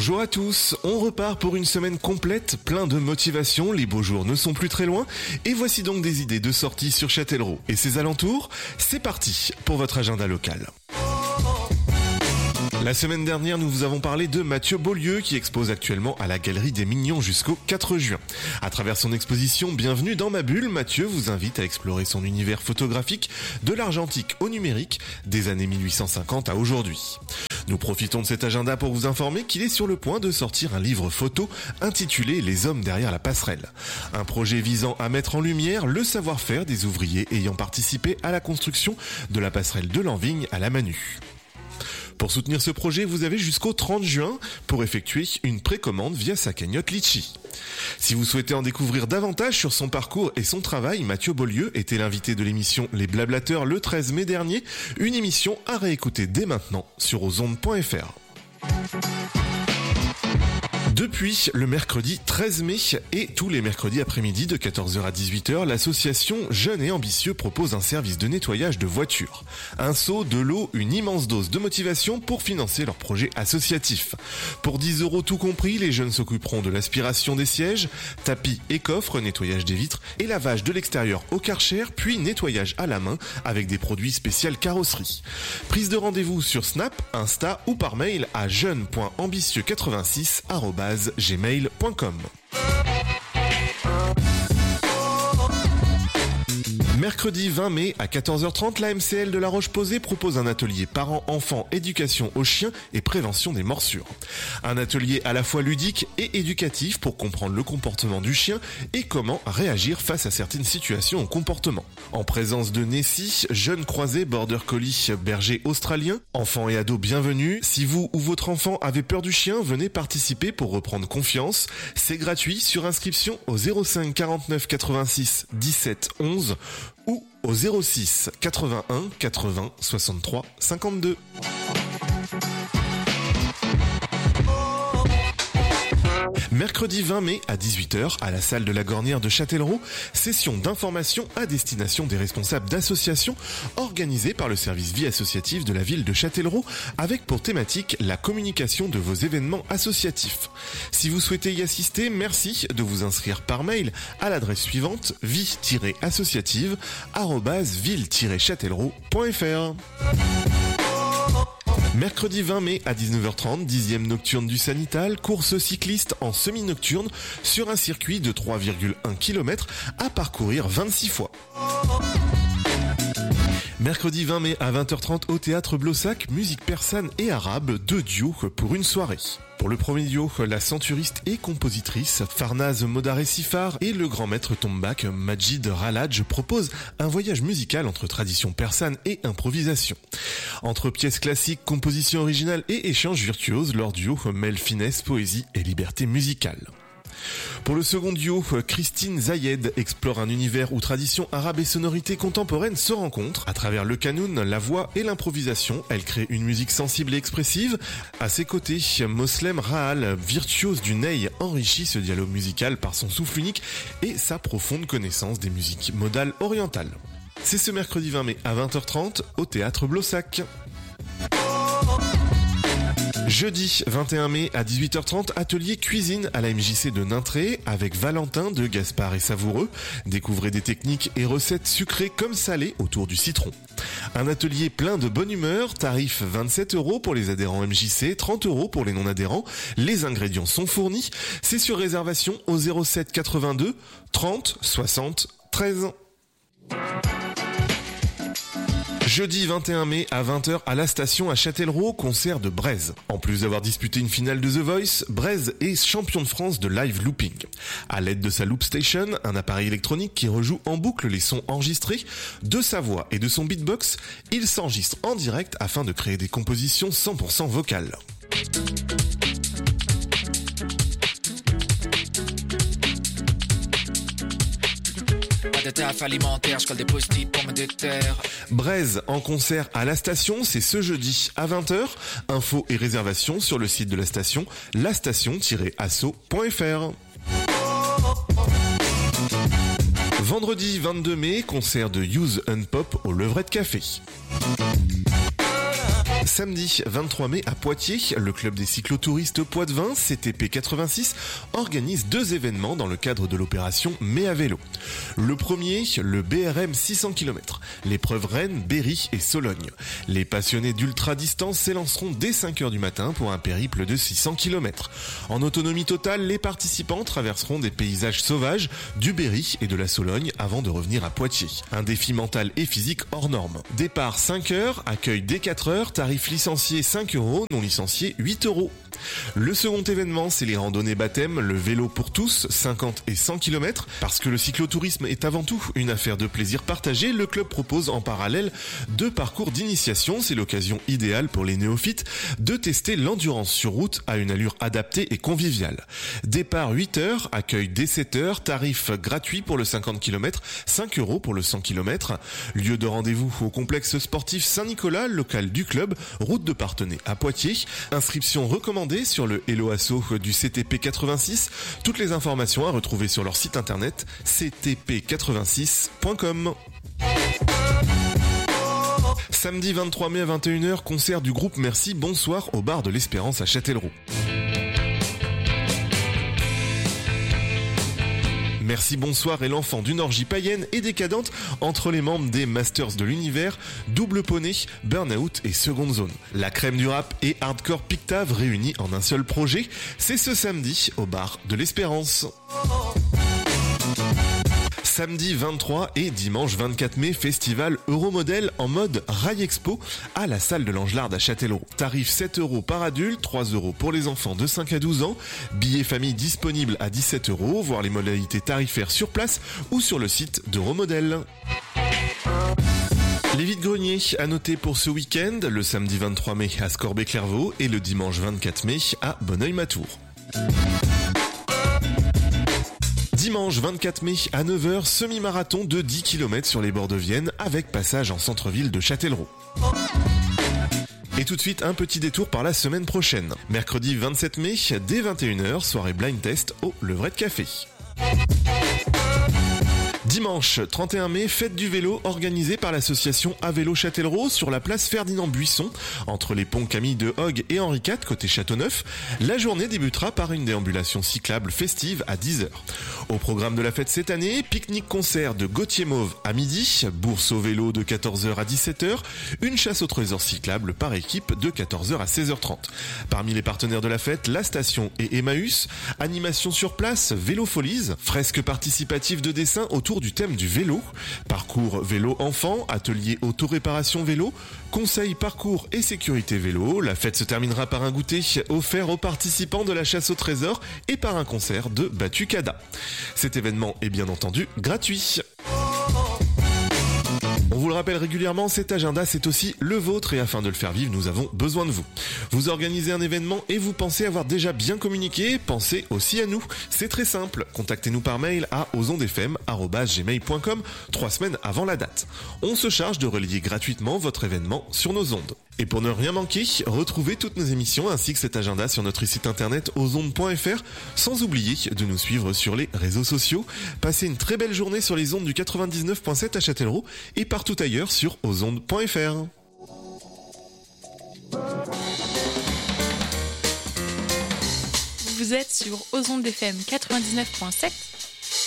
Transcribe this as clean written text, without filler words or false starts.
Bonjour à tous, on repart pour une semaine complète, plein de motivation, les beaux jours ne sont plus très loin, et voici donc des idées de sortie sur Châtellerault et ses alentours. C'est parti pour votre agenda local. La semaine dernière, nous vous avons parlé de Mathieu Beaulieu qui expose actuellement à la Galerie des Mignons jusqu'au 4 juin. À travers son exposition Bienvenue dans ma bulle, Mathieu vous invite à explorer son univers photographique de l'argentique au numérique des années 1850 à aujourd'hui. Nous profitons de cet agenda pour vous informer qu'il est sur le point de sortir un livre photo intitulé Les hommes derrière la passerelle. Un projet visant à mettre en lumière le savoir-faire des ouvriers ayant participé à la construction de la passerelle de Lanvigne à la Manu. Pour soutenir ce projet, vous avez jusqu'au 30 juin pour effectuer une précommande via sa cagnotte Litchi. Si vous souhaitez en découvrir davantage sur son parcours et son travail, Mathieu Beaulieu était l'invité de l'émission Les Blablateurs le 13 mai dernier, une émission à réécouter dès maintenant sur osondes.fr. Depuis le mercredi 13 mai et tous les mercredis après-midi de 14h à 18h, l'association Jeunes et Ambitieux propose un service de nettoyage de voitures. Un seau, de l'eau, une immense dose de motivation pour financer leur projet associatif. Pour 10 € tout compris, les jeunes s'occuperont de l'aspiration des sièges, tapis et coffres, nettoyage des vitres et lavage de l'extérieur au Karcher, puis nettoyage à la main avec des produits spéciaux carrosserie. Prise de rendez-vous sur Snap, Insta ou par mail à jeune.ambitieux86@gmail.com. Mercredi 20 mai à 14h30, la MCL de La Roche-Posay propose un atelier parents-enfants, éducation aux chiens et prévention des morsures. Un atelier à la fois ludique et éducatif pour comprendre le comportement du chien et comment réagir face à certaines situations au comportement. En présence de Nessie, jeune croisé border collie berger australien, enfants et ados bienvenus. Si vous ou votre enfant avez peur du chien, venez participer pour reprendre confiance. C'est gratuit sur inscription au 05 49 86 17 11 ou au 06 81 80 63 52. Mercredi 20 mai à 18h à la salle de la Gornière de Châtellerault, session d'information à destination des responsables d'associations organisée par le service vie associative de la ville de Châtellerault avec pour thématique la communication de vos événements associatifs. Si vous souhaitez y assister, merci de vous inscrire par mail à l'adresse suivante vie-associative@ville-châtellerault.fr. Mercredi 20 mai à 19h30, 10e nocturne du Sanital, course cycliste en semi-nocturne sur un circuit de 3,1 km à parcourir 26 fois. Mercredi 20 mai à 20h30 au théâtre Blossac, musique persane et arabe, 2 duos pour une soirée. Pour le premier duo, la centuriste et compositrice Farnaz Modaré-Sifar et le grand maître tombak Majid Raladj proposent un voyage musical entre tradition persane et improvisation. Entre pièces classiques, compositions originales et échanges virtuoses, leur duo mêle finesse, poésie et liberté musicale. Pour le second duo, Christine Zayed explore un univers où tradition arabe et sonorité contemporaine se rencontrent. À travers le kanoun, la voix et l'improvisation, elle crée une musique sensible et expressive. À ses côtés, Moslem Rahal, virtuose du ney, enrichit ce dialogue musical par son souffle unique et sa profonde connaissance des musiques modales orientales. C'est ce mercredi 20 mai à 20h30 au théâtre Blossac. Jeudi 21 mai à 18h30, atelier cuisine à la MJC de Nintré avec Valentin de Gaspard et Savoureux. Découvrez des techniques et recettes sucrées comme salées autour du citron. Un atelier plein de bonne humeur, tarif 27 € pour les adhérents MJC, 30 € pour les non-adhérents. Les ingrédients sont fournis. C'est sur réservation au 07 82 30 60 13. Jeudi 21 mai à 20h à la station à Châtellerault, concert de Braise. En plus d'avoir disputé une finale de The Voice, Braise est champion de France de live looping. À l'aide de sa Loop Station, un appareil électronique qui rejoue en boucle les sons enregistrés, de sa voix et de son beatbox, il s'enregistre en direct afin de créer des compositions 100% vocales. De taf alimentaire, je colle des post-it pour me déterre. Braise en concert à la station, c'est ce jeudi à 20h. Infos et réservations sur le site de la station, lastation-asso.fr. Vendredi 22 mai, concert de Use and Pop au Levrette Café. samedi 23 mai à Poitiers, le club des cyclotouristes Poitevin, CTP 86, organise 2 événements dans le cadre de l'opération Mai à vélo. Le premier, le BRM 600 km, l'épreuve Rennes, Berry et Sologne. Les passionnés d'ultra-distance s'élanceront dès 5h du matin pour un périple de 600 km. En autonomie totale, les participants traverseront des paysages sauvages, du Berry et de la Sologne avant de revenir à Poitiers. Un défi mental et physique hors norme. Départ 5h, accueil dès 4h, tarif licencié 5 €, non licencié 8 €. Le second événement, c'est les randonnées baptême, le vélo pour tous, 50 et 100 km. Parce que le cyclotourisme est avant tout une affaire de plaisir partagé, le club propose en parallèle 2 parcours d'initiation. C'est l'occasion idéale pour les néophytes de tester l'endurance sur route à une allure adaptée et conviviale. Départ 8h, accueil dès 7h, tarif gratuit pour le 50 km, 5 € pour le 100 km. Lieu de rendez-vous au complexe sportif Saint-Nicolas, local du club, route de Parthenay à Poitiers. Inscription recommandée sur le Hello Asso du CTP 86. Toutes les informations à retrouver sur leur site internet ctp86.com. Samedi 23 mai à 21h, concert du groupe Merci Bonsoir au bar de l'Espérance à Châtellerault. Merci Bonsoir est l'enfant d'une orgie païenne et décadente entre les membres des Masters de l'Univers, Double Poney, Burnout et Seconde Zone. La crème du rap et hardcore Pictave réunis en un seul projet, c'est ce samedi au bar de l'Espérance. Samedi 23 et dimanche 24 mai, festival Euromodel en mode Rail Expo à la salle de l'Angelard à Châtellerault. Tarif 7 € par adulte, 3 € pour les enfants de 5 à 12 ans. Billets famille disponibles à 17 €, voir les modalités tarifaires sur place ou sur le site d'Euromodel. Les vides-greniers à noter pour ce week-end, le samedi 23 mai à Scorbé-Clairvaux et le dimanche 24 mai à Bonneuil-Matour. Dimanche 24 mai à 9h, semi-marathon de 10 km sur les bords de Vienne avec passage en centre-ville de Châtellerault. Et tout de suite, un petit détour par la semaine prochaine. Mercredi 27 mai, dès 21h, soirée blind test au Levrette Café. Dimanche 31 mai, fête du vélo organisée par l'association A Vélo Châtellerault sur la place Ferdinand Buisson, entre les ponts Camille de Hogue et Henri IV côté Châteauneuf. La journée débutera par une déambulation cyclable festive à 10h. Au programme de la fête cette année, pique-nique-concert de Gauthier Mauve à midi, bourse au vélo de 14h à 17h, une chasse au trésor cyclable par équipe de 14h à 16h30. Parmi les partenaires de la fête, la station et Emmaüs, animation sur place, Vélo Folies, fresque participative de dessin autour du thème du vélo, parcours vélo enfant, atelier auto-réparation vélo, conseils parcours et sécurité vélo. La fête se terminera par un goûter offert aux participants de la chasse au trésor et par un concert de Batucada. Cet événement est bien entendu gratuit. On vous le rappelle régulièrement, cet agenda c'est aussi le vôtre et afin de le faire vivre, nous avons besoin de vous. Vous organisez un événement et vous pensez avoir déjà bien communiqué, pensez aussi à nous. C'est très simple, contactez-nous par mail à osondefm@gmail.com 3 semaines avant la date. On se charge de relayer gratuitement votre événement sur nos ondes. Et pour ne rien manquer, retrouvez toutes nos émissions ainsi que cet agenda sur notre site internet osondes.fr, sans oublier de nous suivre sur les réseaux sociaux. Passez une très belle journée sur les ondes du 99.7 à Châtellerault et partout ailleurs sur osondes.fr. Vous êtes sur Osondes FM 99.7.